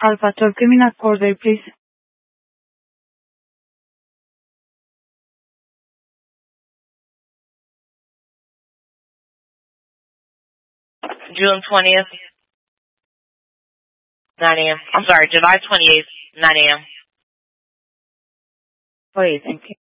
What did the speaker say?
Alpha 12 Criminal Court date, please. June 20th, 9 a.m. I'm sorry, July 28th, 9 a.m. Okay, thank you.